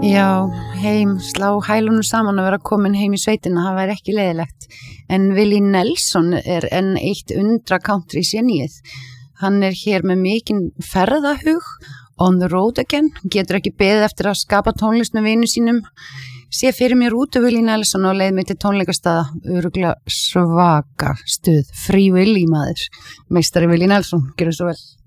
Já, heim, slá hælunum saman að vera komin heim í sveitina, það væri ekki leiðilegt. En Willie Nelson enn eitt undra country sénið. Hann hér með mikinn ferðahug, on the road again, getur ekki beðið eftir að skapa tónlist með vinum sínum. Sé fyrir mér út Willie Nelson og leið mig til tónleikastaða, örugglega svaka stuð, Free Willy maður. Meistari Willie Nelson, gjörðu svo vel.